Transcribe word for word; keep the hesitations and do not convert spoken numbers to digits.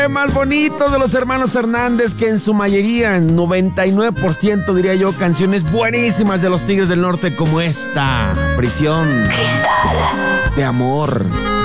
Más bonito de los hermanos Hernández, que en su mayoría, en noventa y nueve por ciento diría yo, canciones buenísimas de los Tigres del Norte como esta, Prisión Cristal de Amor.